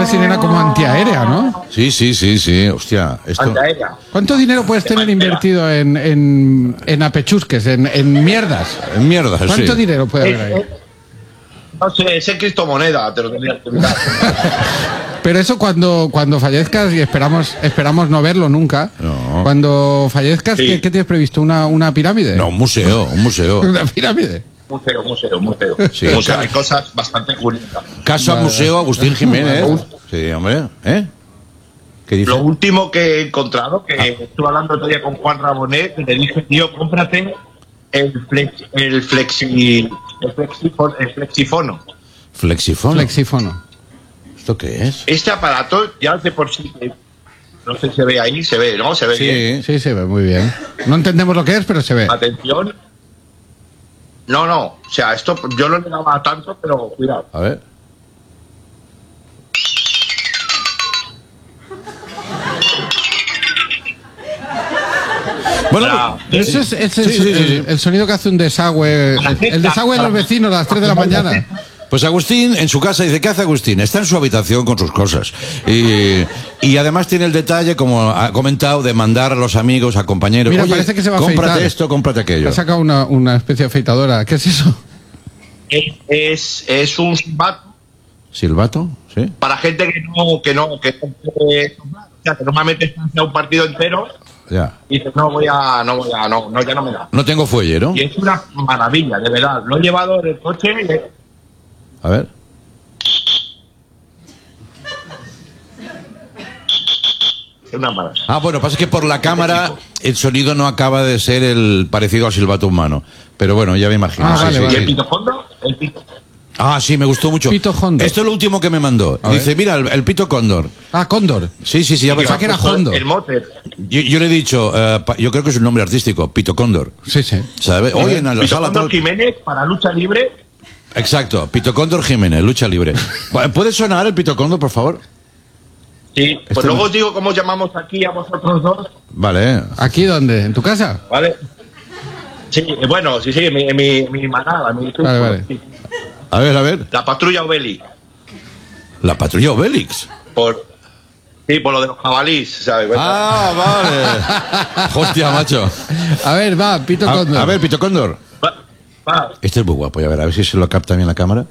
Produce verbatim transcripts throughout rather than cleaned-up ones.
una sirena como antiaérea, ¿no? Sí, sí, sí, sí. Hostia. Esto... Antiaérea. ¿Cuánto dinero puedes tener invertido en, en, en apechusques, en, en mierdas? En mierdas, sí. ¿Cuánto dinero puede haber ahí? No sé, es en criptomoneda, te lo tendría que mirar. Pero eso cuando, cuando fallezcas, y esperamos esperamos no verlo nunca, No. cuando fallezcas, Sí. ¿qué, qué tienes previsto? ¿Una, una pirámide? No, un museo, un museo. ¿Una pirámide? Museo, museo, museo. Sí. Museo, hay cosas bastante curiosas. Casa Museo Agustín Jiménez. Sí, hombre. ¿Eh? ¿Qué dice? Lo último que he encontrado, que estuve hablando el otro día con Juan Rabonet, que le dije, tío, cómprate el flex, el flexi, el flexifon- el flexifono. Flexifono. Flexifono. ¿Esto qué es? Este aparato ya de por sí, eh, no sé si se ve ahí, se ve, ¿no? Se ve bien. Sí. Sí, se ve muy bien. No entendemos lo que es, pero se ve. Atención. No, no, o sea, esto yo no le daba tanto, pero cuidado. A ver. Bueno, Ya. Ese es, ese Sí, es sí, sí, el, sí. el sonido que hace un desagüe. El, el desagüe de los vecinos a las tres de la mañana. pues Agustín en su casa dice, ¿qué hace Agustín? Está en su habitación con sus cosas. Y, y además tiene el detalle, como ha comentado, de mandar a los amigos, a compañeros. Mira, Oye, parece que se va a cómprate afeitar. esto, cómprate aquello. Ha sacado una, una especie de afeitadora. ¿Qué es eso? Es, es, es un silbato ¿Silbato? ¿Sí? para gente que no, que no, que, que, o sea, que normalmente está hacia un partido entero Ya. y dice, no voy a, no voy a, no, no, ya no me da. No tengo fuelle, ¿no? Y es una maravilla, de verdad. Lo he llevado en el coche y es A ver. una maravilla. Ah, bueno, pasa que por la cámara el sonido no acaba de ser el parecido al silbato humano. Pero bueno, ya me imagino. Ah, sí, vale, sí. ¿Y vale. el pitofondo? El pito. Ah, sí, me gustó mucho. Pito Hondo. Esto es lo último que me mandó. A Dice, ver. mira, el, el pito cóndor. Ah, Cóndor. Sí, sí, sí, ya Pensaba que era Hondo. El mote. Yo, yo le he dicho, eh, pa- yo creo que es un nombre artístico, Pito Cóndor. Sí, sí. ¿Sabes? Oye, en la sala Pitofondo tal. Jiménez para lucha libre. Exacto, Pito Cóndor Jiménez, lucha libre. ¿Puede sonar el Pito Cóndor, por favor? Sí, pues Este luego no- os digo cómo llamamos aquí a vosotros dos, Vale. ¿Aquí dónde? ¿En tu casa? ¿vale? Sí, eh, bueno, sí, sí, mi, mi, mi manada, mi Vale, vale. sí. A ver, a ver. La patrulla Obeli. La patrulla Obélix. Por, sí, por lo de los jabalís, ¿sabes? Ah, vale. Hostia, macho. A ver, va, Pito A, Cóndor. a ver, Pito Cóndor. Va, va. Este es muy guapo, ya ver, a ver si se lo capta bien la cámara.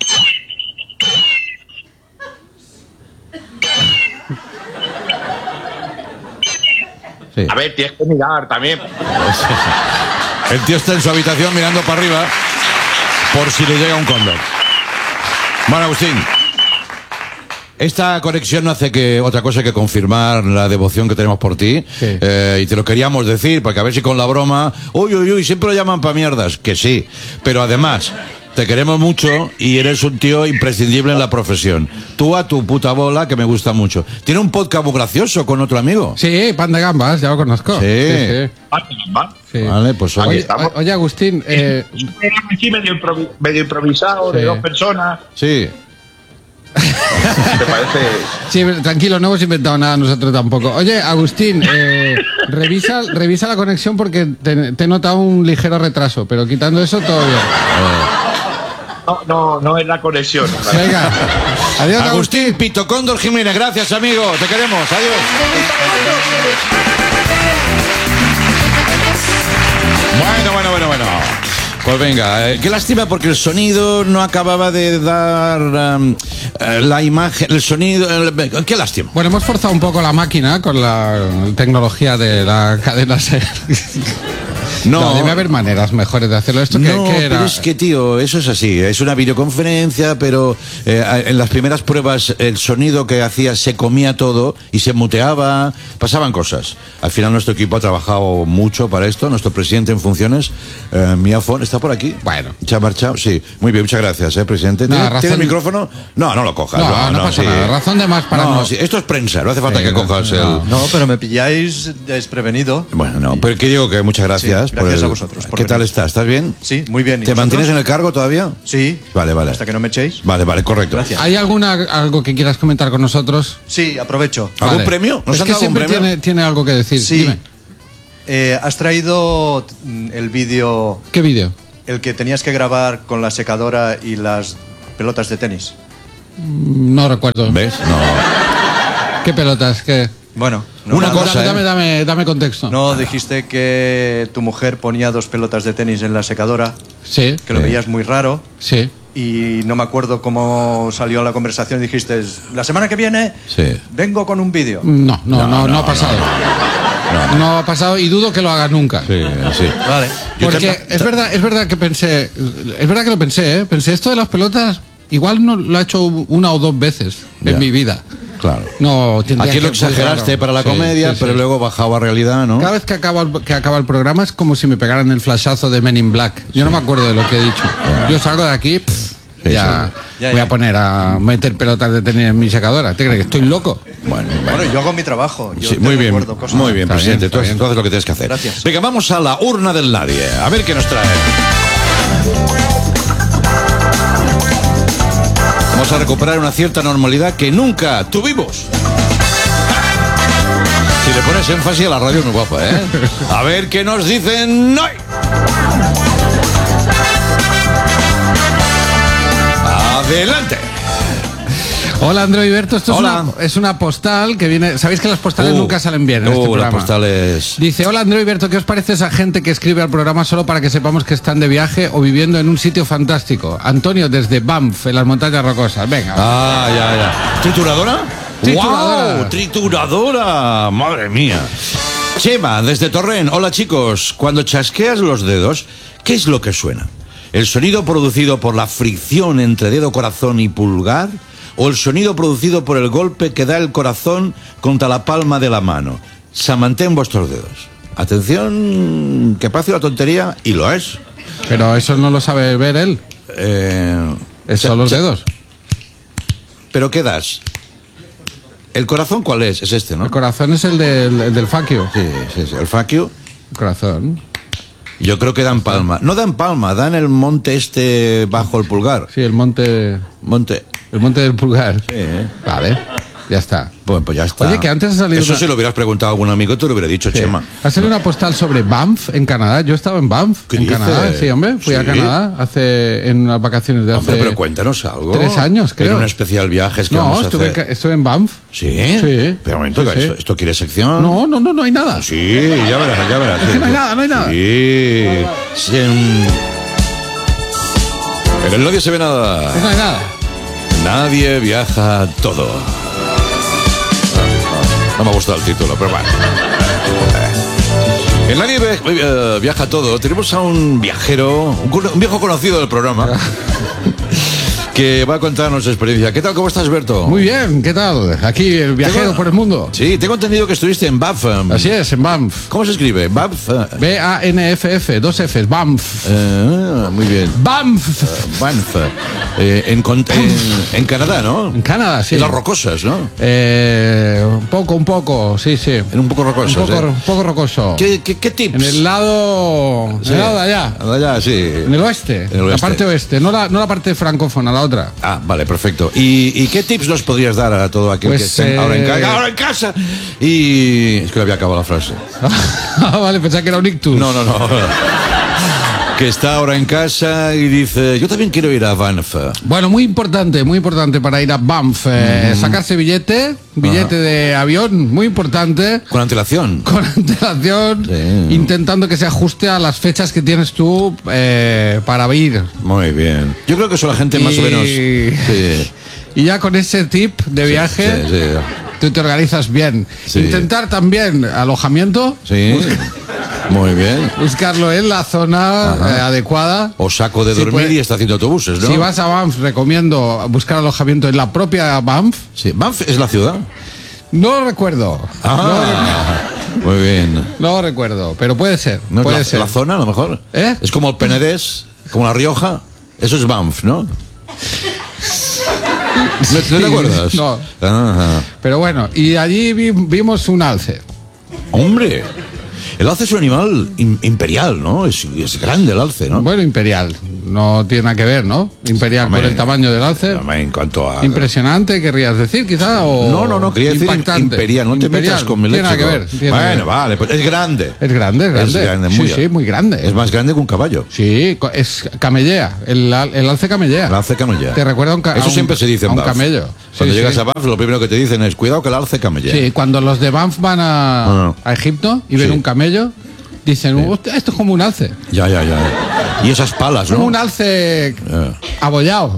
Sí. A ver, tienes que mirar también. El tío está en su habitación mirando para arriba por si le llega un cóndor. Bueno, Agustín, esta conexión no hace que otra cosa que confirmar la devoción que tenemos por ti. Sí. Eh, y te lo queríamos decir, porque a ver si con la broma, uy, uy, uy, siempre lo llaman pa' mierdas, que sí. Pero además, te queremos mucho y eres un tío imprescindible en la profesión. Tú a tu puta bola, que me gusta mucho. Tiene un podcast muy gracioso con otro amigo. Sí, Pan de Gambas, ya lo conozco. Sí. sí. Va, va. Sí. Vale, pues Aquí oye. estamos. Oye, Agustín, eh, Es un programa así medio, improvi- medio improvisado, Sí. de dos personas. Sí. ¿Te parece? sí, tranquilo, no hemos inventado nada nosotros tampoco. Oye, Agustín, eh, revisa, revisa la conexión porque te, te he notado un ligero retraso, pero quitando eso, todo bien. No, no, no es la conexión. Venga, adiós, Agustín. Agustín Pito Cóndor Jiménez, gracias amigo, te queremos, adiós. Bueno, bueno, bueno, bueno. Pues venga, eh, qué lástima porque el sonido no acababa de dar um, eh, la imagen, el sonido, el- qué lástima. Bueno, hemos forzado un poco la máquina con la tecnología de la cadena SER. No. debe haber maneras mejores de hacerlo. Esto que, No, que era... pero es que, tío, eso es así. Es una videoconferencia, pero eh, en las primeras pruebas el sonido que hacía se comía todo y se muteaba, pasaban cosas. Al final nuestro equipo ha trabajado mucho para esto. Nuestro presidente en funciones, eh, Miafón, está por aquí. Bueno. ¿Se ha marchado? Sí. Muy bien, muchas gracias, eh, presidente. No, ¿Tiene, razón- ¿tiene el micrófono? No, no lo cojas. No, no, pasa sí. nada. Razón de más para no. no... sí, esto es prensa, no hace falta Sí, que no, cojas no. el... No, pero me pilláis desprevenido. Bueno, no, pero que digo que muchas gracias. Sí, por gracias el- a vosotros por ¿Qué tal venir. estás? ¿Estás bien? Sí, muy bien. ¿Y ¿Te vosotros? mantienes en el cargo todavía? Sí. Vale, vale. Hasta que no me echéis. Vale, vale, correcto. Gracias. ¿Hay alguna algo que quieras comentar con nosotros? Sí, aprovecho. ¿Algún Vale. premio? ¿Nos Es han que dado algún siempre premio? tiene, tiene algo que decir. Sí. Dime. Eh, has traído mm, el vídeo, ¿Qué vídeo? el que tenías que grabar con la secadora y las pelotas de tenis. No recuerdo. ¿Ves? No. ¿Qué pelotas? ¿Qué? Bueno, no, Una Dame- cosa, Dame, ¿eh? dame, dame contexto. no dijiste que tu mujer ponía dos pelotas de tenis en la secadora, Sí, que lo Sí. veías muy raro. sí. Y no me acuerdo cómo salió la conversación. Dijiste, la semana que viene Sí. vengo con un vídeo. No, no, no, No, no, no, ha pasado. No. No ha pasado y dudo que lo haga nunca. Sí, sí. Vale. Yo Porque también- es verdad, es verdad que pensé, es verdad que lo pensé, ¿eh? Pensé esto de las pelotas, igual no lo ha hecho una o dos veces Ya. en mi vida. Claro. No, tendría Aquí lo que- pues, exageraste claro. para la Sí, comedia, sí, sí. pero luego bajaba a realidad, ¿no? Cada vez que acaba, el, que acaba el programa es como si me pegaran el flashazo de Men in Black. Yo no me acuerdo de lo que he dicho. Yo salgo de aquí, pff, Sí, ya, Ya, voy ya. a poner a meter pelotas de tenis en mi secadora. ¿Te crees que estoy loco? Bueno, bueno. Bueno, yo hago mi trabajo. Yo Sí, te muy bien, recuerdo cosas. muy bien, Está presidente. bien, Tú está haces- bien. tú haces lo que tienes que hacer. Gracias. Venga, vamos a la urna del nadie. A ver qué nos trae. Vamos a recuperar una cierta normalidad que nunca tuvimos. Si le pones énfasis a la radio, muy guapa, ¿eh? A ver qué nos dicen hoy. Adelante. Hola André Iberto, esto Hola. Es, una, es una postal que viene. Sabéis que las postales Uh, nunca salen bien en uh, este las programa. postales. Dice, hola André Iberto, ¿qué os parece esa gente que escribe al programa solo para que sepamos que están de viaje o viviendo en un sitio fantástico? Antonio desde Banff, en las montañas rocosas. Venga. Ah, ya, ya. ¿Trituradora? Trituradora. ¡Wow! ¡Trituradora! ¡Madre mía! Chema, desde Torrent. Hola, chicos. Cuando chasqueas los dedos, ¿qué es lo que suena? ¿El sonido producido por la fricción entre dedo, corazón y pulgar? ¿O el sonido producido por el golpe que da el corazón contra la palma de la mano? Samantén vuestros dedos. Atención, que parece una tontería, y lo es. Pero eso no lo sabe ver él. Eh, Es cha- son los cha- dedos. ¿Pero qué das? ¿El corazón cuál es? Es este, ¿no? El corazón es el del, el del faquio. Sí, sí, sí. El faquio. El corazón. Yo creo que dan palma. No dan palma, dan el monte este bajo el pulgar. Sí, el monte. Monte. El monte del pulgar. Sí, ¿eh? Vale. Ya está. Bueno, pues ya está. Oye, que antes ha salido Eso una- si lo hubieras preguntado a algún amigo, te lo hubiera dicho, Sí. Chema. Ha salido una postal sobre Banff en Canadá. Yo estaba en Banff, ¿Qué en dices? Canadá. Sí, hombre. Fui a Sí. Canadá hace en unas vacaciones de hace. Hombre, pero cuéntanos algo. tres años, creo. En un especial viajes que No, vamos a estuve, en, hacer. Ca- estuve en Banff. ¿Sí? Sí. Pero un momento, Sí, que sí. Esto, ¿esto quiere sección? No, no, no, no hay nada. Sí, ya verás, ya verás. Es que no hay nada, no hay nada. Sí. Sí, en... en el nadie se ve nada. Pues no hay nada. Nadie viaja todo. No me ha gustado el título, pero bueno. En Nadie Ve- eh, Viaja Todo tenemos a un viajero, un, cono- un viejo conocido del programa, que va a contarnos su experiencia. ¿Qué tal? ¿Cómo estás, Berto? Muy bien, ¿qué tal? Aquí el viajero Tengo- por el mundo. Sí, tengo entendido que estuviste en Banff. em, Así es, en Banff. ¿Cómo se escribe? Banff. eh, B A N F F, dos Fs, Banff. eh, muy bien. Banff. Banff. Eh, en, con- en, en Canadá, ¿no? En Canadá, sí. En las rocosas, ¿no? Eh, un poco, un poco, sí, sí. En un poco rocosas. Un poco, ¿eh? un poco rocoso. ¿Qué, qué, qué tips? En el lado, en Sí. el lado de allá. De allá, sí. En el oeste. En el La oeste. parte oeste, no la, no la parte francófona, la otra. Ah, vale, perfecto. ¿Y, y qué tips nos podrías dar a todo aquel Pues, que esté eh, ahora, en ca- ahora en casa? Y... Es que había acabado la frase. Ah, vale, pensaba que era un ictus. No, no, no. Que está ahora en casa y dice, yo también quiero ir a Banff. Bueno, muy importante, muy importante para ir a Banff. Eh, Sacarse billete, billete de avión, muy importante. Con antelación. Con antelación, Sí. intentando que se ajuste a las fechas que tienes tú eh, para ir. Muy bien. Yo creo que eso la gente más Y- o menos... Sí. Y ya con ese tip de viaje, Sí, sí. tú te organizas bien. Sí. Intentar también alojamiento, Sí. Muy bien. buscarlo en la zona eh, adecuada. O saco de Sí, dormir pues, y está haciendo autobuses, ¿no? Si vas a Banff, recomiendo buscar alojamiento en la propia Banff. Sí. ¿Banff es la ciudad? No lo recuerdo. Ah, muy bien. No, no lo recuerdo, pero puede ser. ¿No es puede la, ser. la zona, a lo mejor? ¿Eh? Es como el Penedés, como la Rioja. Eso es Banff, ¿no? ¿No, ¿no te acuerdas? No. Ah, Pero bueno, y allí vi- vimos un alce. hombre, el alce es un animal im- imperial, ¿no? Es, es grande el alce, ¿no? Bueno, imperial. no tiene nada que ver, ¿no? Imperial Hombre, por el tamaño del alce. Hombre, en cuanto a... Impresionante, querrías decir, quizá, o... No, no, no, quería decir impactante. imperial, no te Imperial, metas con mi tiene nada léxico. que ver, tiene nada que Bueno, ver. vale, pues es grande. Es grande, es grande. Es grande, sí, muy sí, grande. muy grande. Es más grande que un caballo. Sí, co- es camellea, el, al- el alce camellea. El alce camellea. Te recuerda a un, ca- Eso a un- siempre se dice a en un Banff. camello. Cuando Sí, llegas sí. a Banff, lo primero que te dicen es cuidado que el alce camellea. Sí, cuando los de Banff van a, Ah. a Egipto y ven Sí. un camello, dicen, "Hostia, esto es como un alce. Ya, ya, ya. Y esas palas, Como ¿no? un alce Ah. abollado.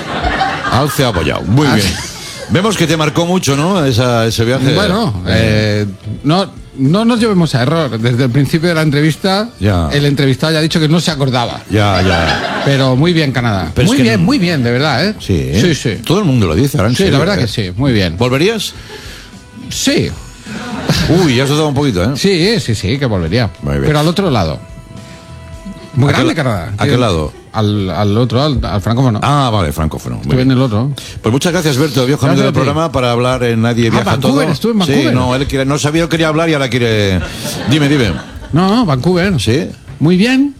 Au- Alce apoyado. Muy Ah, bien. sí. Vemos que te marcó mucho, ¿no? Esa, ese viaje. Bueno, eh, no, no nos llevemos a error. Desde el principio de la entrevista, Ya. el entrevistado ya ha dicho que no se acordaba. Ya, ya. Pero muy bien, Canadá. Pero es muy que bien, no- muy bien, de verdad, ¿eh? Sí. Sí, sí. Todo el mundo lo dice ahora en Sí, serio, la verdad ¿eh? que sí, muy bien. ¿Volverías? Sí, Uy, ya has dudado un poquito, ¿eh? sí, sí, sí, que volvería. Muy bien. Pero al otro lado. Muy ¿A qué grande, la- Canadá. a qué lado? Al, al otro, al, al francófono. Ah, vale, francófono. Muy Estuve bien. en el otro. Pues muchas gracias, Berto, viejo Gracias amigo a del ti. programa, para hablar en Nadie Ah, Viaja Vancouver, Todo. estuve en Sí, Vancouver. no, él quiere, no sabía que quería hablar y ahora quiere... Dime, dime. No, Vancouver. ¿Sí? Muy bien.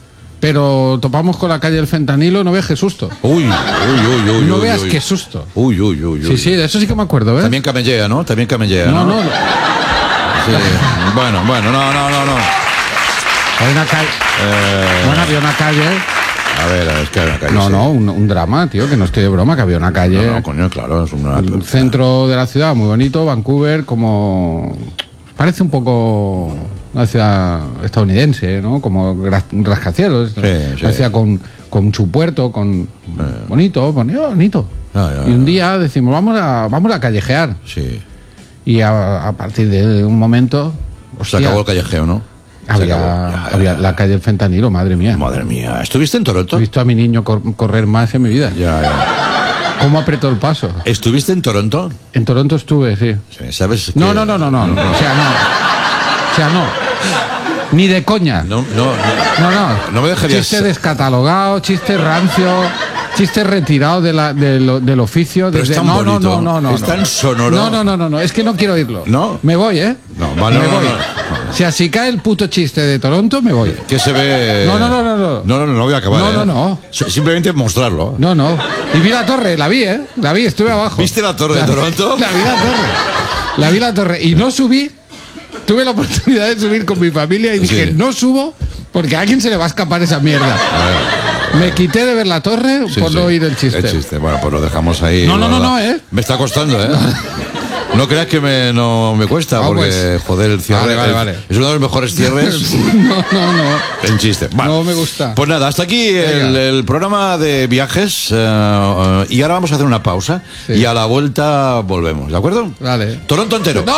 Pero topamos con la calle del fentanilo, no veas qué susto. Uy, uy, uy, uy. No uy, veas uy. qué susto. Uy, uy, uy, uy. Sí, sí, de eso sí que me acuerdo, ¿ves? También camellea, ¿no? También camellea, No, ¿no? no, no. Sí. Bueno, bueno, no, no, no, no. Hay una calle. Eh, Bueno, había una calle. a ver, es que hay una calle. No, sí. no, un, un drama, tío, que no estoy de broma, que había una calle. No, no, coño, claro, es una... El centro de la ciudad, muy bonito, Vancouver, como... Parece un poco una ciudad estadounidense, ¿no? Como gra- rascacielos. Sí, sí. Una ciudad con, con su puerto, con... Bonito, bonito, bonito. Ah, ya, Y un ya. día decimos, vamos a, vamos a callejear. Sí. Y a, a partir de un momento... Se hostia, acabó el callejeo, ¿no? Se había, acabó. Ya, ya, había ya. la calle del fentanilo, madre mía. Madre mía. ¿Estuviste en Toronto? He visto a mi niño cor- correr más en mi vida. Ya, ya. ¿Cómo apretó el paso? ¿Estuviste en Toronto? En Toronto estuve, sí. Sí, ¿sabes? No, que- no, no, no, no. O sea, no. O sea, no. Ni de coña. No, no, no. No, no. No me dejarías- Chiste descatalogado, chiste rancio, chiste retirado de la, de lo- del oficio. Pero es desde- tan no, bonito, no, no, no, no. es tan sonoro. No, no, no, no, no. Es que no quiero oírlo. ¿No? Me voy, ¿eh? No, vale, me no, no, voy. no. O sea, si cae el puto chiste de Toronto, me voy. Que se ve... No, no, no, no, no. No, no, no, no voy a acabar. No, ¿eh? no, no. S- Simplemente mostrarlo. No, no. Y vi la torre, la vi, ¿eh? La vi, estuve abajo. ¿Viste la torre de Toronto? La vi la torre. La vi la torre. Y no subí. Tuve la oportunidad de subir con mi familia y dije, Sí. no subo porque a alguien se le va a escapar esa mierda. Me quité de ver la torre Sí, por sí. no oír el chiste. El chiste. Bueno, pues lo dejamos ahí. No, no, no, guardado. no, ¿eh? Me está costando, ¿eh? No creas que me, no me cuesta, Ah, porque, pues. joder, el cierre Vale, vale, el- vale. es uno de los mejores cierres. No, no, no. En chiste. Va. No me gusta. Pues nada, hasta aquí el, Venga. el programa de viajes. eh, eh, y ahora vamos a hacer una pausa. Sí. Y a la vuelta volvemos, ¿de acuerdo? Vale. Toronto entero. ¡No!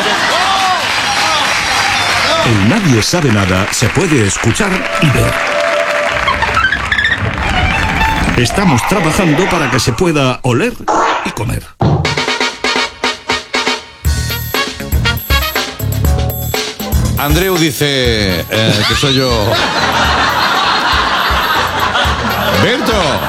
En Nadie Sabe Nada se puede escuchar y ver. Estamos trabajando para que se pueda oler y comer. Andreu dice eh, que soy yo. Berto.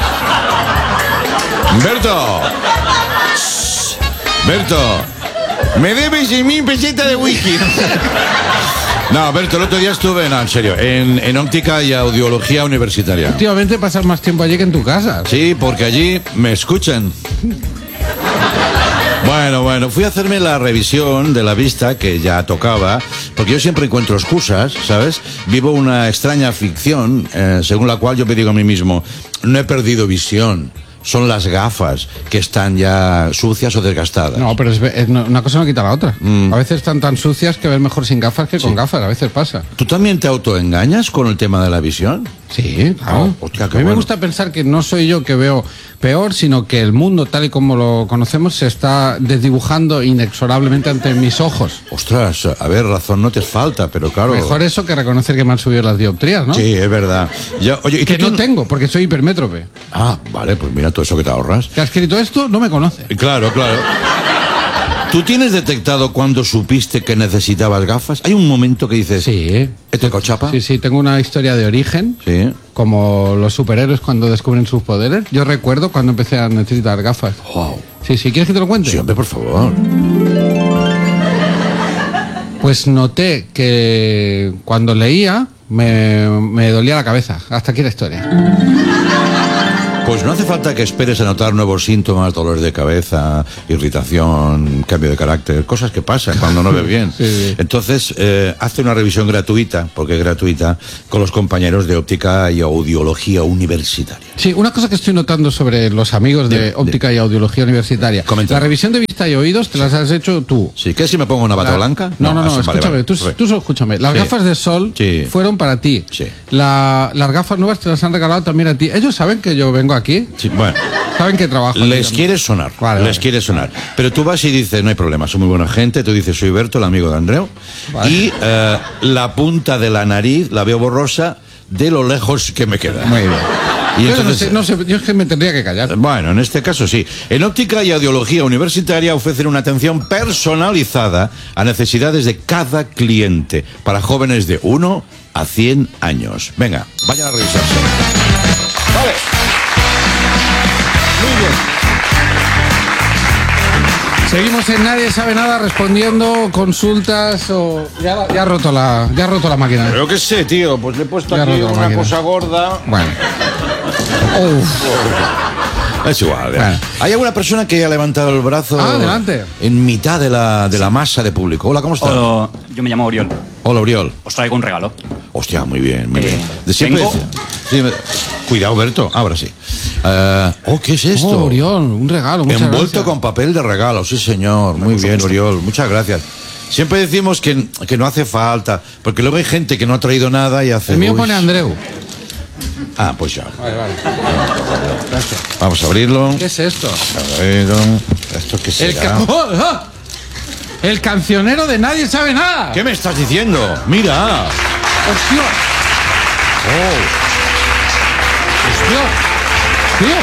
Berto. Shh. Berto. Me debes seis mil pesetas de whisky. No, Berto, el otro día estuve, no, en serio, en, en óptica y audiología universitaria. Últimamente pasas más tiempo allí que en tu casa. Sí, porque allí me escuchan. Bueno, bueno, fui a hacerme la revisión de la vista que ya tocaba, porque yo siempre encuentro excusas, ¿sabes? Vivo una extraña ficción, eh, según la cual yo me digo a mí mismo, no he perdido visión, son las gafas que están ya sucias o desgastadas. No, pero es, es- no- una cosa no quita la otra. Mm. A veces están tan sucias que ven mejor sin gafas que con gafas. A veces pasa. ¿Tú también te autoengañas con el tema de la visión? Sí, claro. Oh, hostia, qué a mí me bueno. gusta pensar que no soy yo que veo peor, sino que el mundo tal y como lo conocemos se está desdibujando inexorablemente ante mis ojos. Ostras, a ver, razón no te falta, pero claro... Mejor eso que reconocer que me han subido las dioptrías, ¿no? Sí, es verdad. Ya, oye, ¿y tú Que no tienes- tengo, porque soy hipermétrope. Ah, vale, pues mira todo eso que te ahorras. Que ha escrito esto no me conoce. Claro, claro. ¿Tú tienes detectado cuando supiste que necesitabas gafas? Hay un momento que dices, Sí. ¿este cochapa? Sí, sí, tengo una historia de origen. Sí. Como los superhéroes cuando descubren sus poderes. Yo recuerdo cuando empecé a necesitar gafas. Wow. Sí, sí, ¿quieres que te lo cuente? Sí, hombre, por favor. Pues noté que cuando leía, me, me dolía la cabeza. Hasta aquí la historia. Pues no hace falta que esperes a notar nuevos síntomas, dolores de cabeza, irritación, cambio de carácter, cosas que pasan cuando no ves bien. Sí, sí. Entonces, eh, hazte una revisión gratuita, porque es gratuita, con los compañeros de óptica y audiología universitaria. Sí, una cosa que estoy notando sobre los amigos de Dime, óptica y audiología universitaria. Comenta. La revisión de vista y oídos te las has hecho tú. Sí, ¿qué si me pongo una bata La- blanca? No, no, no, eso, vale, escúchame, vale. tú, tú solo escúchame. Las Sí. gafas de sol Sí. fueron para ti. Sí. La- las gafas nuevas te las han regalado también a ti. Ellos saben que yo vengo aquí. Sí, bueno. Saben que trabajo. aquí Les también. quiere sonar, Vale, les vale. quiere sonar. Pero tú vas y dices, no hay problema, soy muy buena gente, tú dices, soy Berto, el amigo de Andreu, Vale. y eh, la punta de la nariz la veo borrosa de lo lejos que me queda. Muy bien. Y yo, entonces, no sé, no sé, yo es que me tendría que callar. bueno, en este caso sí. En óptica y audiología universitaria ofrecen una atención personalizada a necesidades de cada cliente para jóvenes de uno a cien años. Venga, vayan a revisarse. Vale. Muy bien. Seguimos en Nadie Sabe Nada respondiendo consultas o... Ya, ya ha roto la, ya ha roto la máquina. Pero qué sé, tío, pues le he puesto Ya aquí roto la una máquina. cosa gorda. Bueno. Uf. Es igual. ya. Bueno. Hay alguna persona que haya levantado el brazo Ah, adelante. en mitad de la, de la masa de público. Hola, ¿cómo estás? Hola, yo me llamo Oriol. Hola, Oriol. Os traigo un regalo. Hostia, muy bien, muy Eh, bien. De siempre tengo- decía- sí, me- Cuidado, Berto, ahora sí. Eh, oh, ¿qué es esto? Oh, Oriol, un regalo. Muchas Envuelto gracias. con papel de regalo, sí señor. Muy bien, Oriol, muchas gracias. Siempre decimos que, que no hace falta, porque luego hay gente que no ha traído nada y hace... El mío uy. pone Andreu. Ah, pues ya. Vale, vale. Gracias. Vamos a abrirlo. ¿Qué es esto? A ver, ¿esto qué El, será? ca- ¡Oh, ah! El cancionero de Nadie Sabe Nada. ¿Qué me estás diciendo? Mira. ¡Hostia! Oh, ¡Hostia! Tío,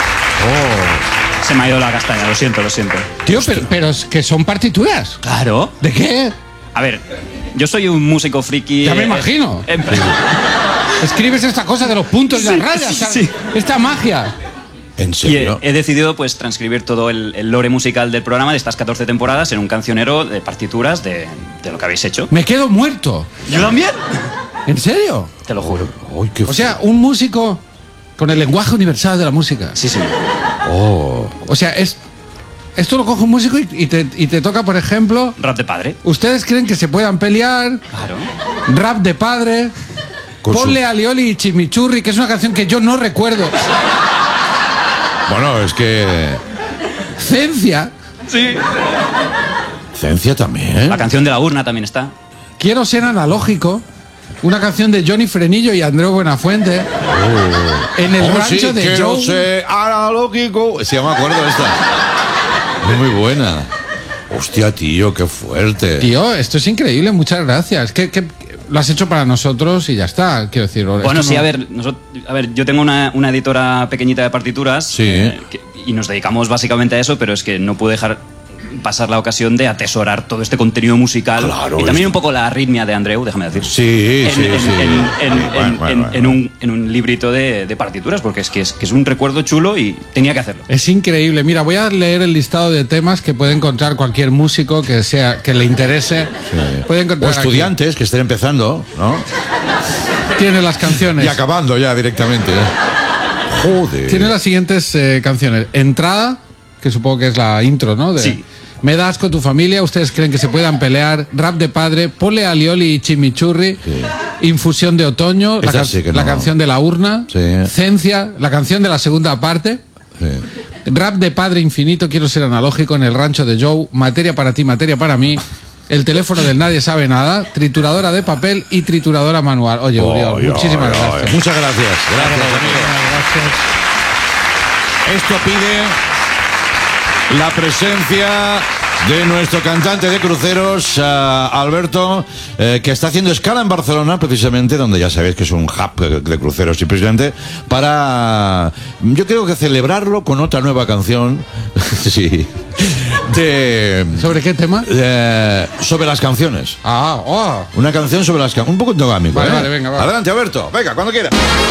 Se me ha ido la castaña, lo siento, lo siento. tío, pero, pero es que son partituras. Claro. ¿De qué? A ver, yo soy un músico friki. Ya me eh, imagino. eh, Escribes esta cosa de los puntos y las Sí, rayas. sí, ¿sabes? sí. Esta magia. ¿en y he, serio? he decidido pues transcribir todo el, el lore musical del programa de estas catorce temporadas en un cancionero de partituras de, de lo que habéis hecho. Me quedo muerto. ¿Yo también? ¿En serio? Te lo juro. Uy, qué O sea, un músico con el lenguaje universal de la música. Sí, sí. Oh. O sea, es esto lo coge un músico y, y te, y te toca, por ejemplo, Rap de padre. ustedes creen que se puedan pelear, Claro. rap de padre, Con su- ponle a Lioli y Chimichurri, que es una canción que yo no recuerdo, Bueno, es que... Cencia, Sí. Cencia también. La canción de la urna también está. quiero ser analógico, una canción de Johnny Frenillo y Andreu Buenafuente, en el Oh, rancho sí, de quiero Joe. ser analógico. Sí, me acuerdo de esta. Es muy buena. Hostia, tío, qué fuerte. Tío, esto es increíble, muchas gracias. ¿Qué, qué- lo has hecho para nosotros y ya está, quiero decir. Bueno, esto sí, no- a ver, nosotros, a ver, yo tengo una, una editora pequeñita de partituras Sí. eh, que- y nos dedicamos básicamente a eso, pero es que no puedo dejar pasar la ocasión de atesorar todo este contenido musical Claro, y también es- un poco la arritmia de Andreu, déjame decir. Sí, en, sí, en- sí. en- en- Sí, en- bueno, bueno, en- bueno. en un, en un librito de, de partituras, porque es que, es que es un recuerdo chulo y tenía que hacerlo. Es increíble. Mira, voy a leer el listado de temas que puede encontrar cualquier músico que sea que le interese. Puede O encontrar aquí. estudiantes que estén empezando, ¿no? Tiene las canciones. Y acabando ya directamente. ¿eh? Joder. Tiene las siguientes eh, canciones. Entrada, que supongo que es la intro, ¿no? De, Sí. Me das con tu familia, ustedes creen que se puedan pelear, rap de padre, Pole Alioli y Chimichurri, Infusión de otoño, la, Esa can- sí que la no. canción de la urna, Sí. Cencia, la canción de la segunda parte, Sí. rap de padre infinito, quiero ser analógico en el rancho de Joe, materia para ti, materia para mí, el teléfono del nadie sabe nada, trituradora de papel y trituradora manual. Oye, Uriol, Oy, muchísimas oy, oy. gracias. Muchas gracias. Gracias, amigo. Gracias. Esto pide la presencia de nuestro cantante de cruceros, ah, Alberto, eh, que está haciendo escala en Barcelona, precisamente, donde ya sabéis que es un hub de, de cruceros, y precisamente para, yo creo que celebrarlo con otra nueva canción, sí, de, ¿Sobre qué tema? eh, sobre las canciones. Ah, oh. Una canción sobre las canciones, un poco endogámico. Vale, ¿eh? vale, venga, va. Adelante, Alberto, venga, cuando quiera.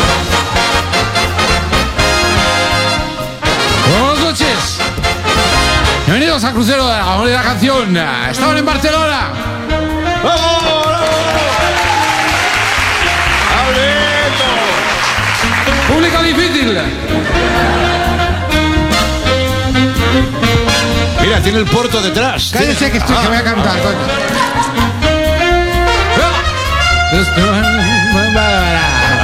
Buenas noches. Bienvenidos al crucero de la, de la canción. Estaban en Barcelona. Público difícil. Mira, tiene el Porto detrás. Cállese que estoy, que voy a cantar, coño.